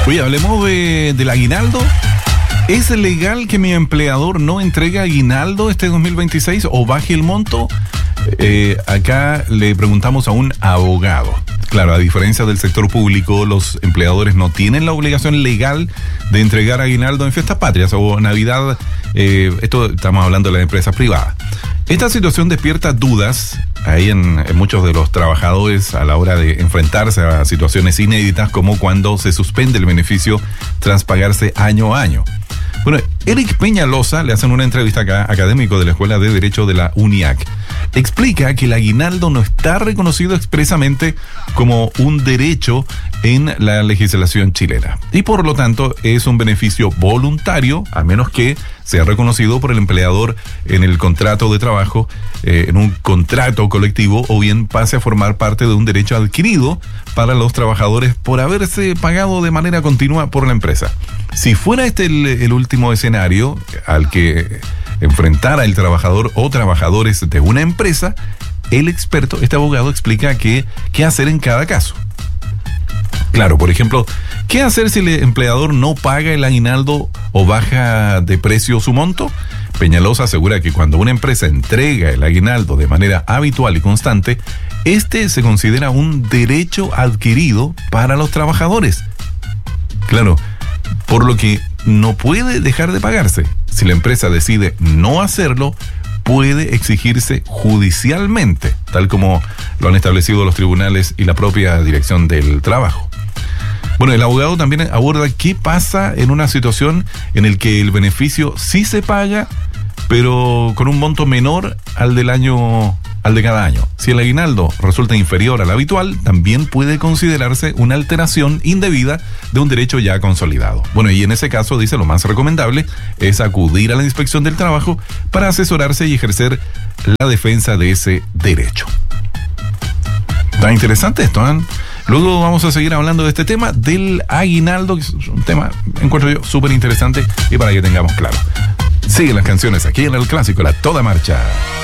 Oye, hablemos del aguinaldo. ¿Es legal que mi empleador no entregue aguinaldo este 2026 o baje el monto? Acá le preguntamos a un abogado. Claro, a diferencia del sector público, los empleadores no tienen la obligación legal de entregar aguinaldo en fiestas patrias o Navidad. Esto estamos hablando de las empresas privadas. Esta situación despierta dudas ahí en muchos de los trabajadores a la hora de enfrentarse a situaciones inéditas, como cuando se suspende el beneficio tras pagarse año a año. Bueno, Eric Peñalosa, le hacen una entrevista acá, académico de la Escuela de Derecho de la UNIAC. Explica que el aguinaldo no está reconocido expresamente como un derecho en la legislación chilena. Y por lo tanto es un beneficio voluntario, a menos que sea reconocido por el empleador en el contrato de trabajo, en un contrato colectivo, o bien pase a formar parte de un derecho adquirido para los trabajadores por haberse pagado de manera continua por la empresa. Si fuera este el último escenario al que enfrentara el trabajador o trabajadores de una empresa, el experto, este abogado, explica qué hacer en cada caso. Claro, por ejemplo, ¿qué hacer si el empleador no paga el aguinaldo o baja de precio su monto? Peñalosa asegura que cuando una empresa entrega el aguinaldo de manera habitual y constante, este se considera un derecho adquirido para los trabajadores. Claro, por lo que no puede dejar de pagarse. Si la empresa decide no hacerlo, puede exigirse judicialmente, tal como lo han establecido los tribunales y la propia Dirección del Trabajo. Bueno, el abogado también aborda qué pasa en una situación en el que el beneficio sí se paga, pero con un monto menor al de cada año. Si el aguinaldo resulta inferior al habitual, también puede considerarse una alteración indebida de un derecho ya consolidado. Bueno, y en ese caso, dice, lo más recomendable es acudir a la inspección del trabajo para asesorarse y ejercer la defensa de ese derecho. Está interesante esto, ¿eh? Luego vamos a seguir hablando de este tema del aguinaldo, que es un tema, encuentro yo, súper interesante y para que tengamos claro. Siguen las canciones aquí en el clásico, La Toda Marcha.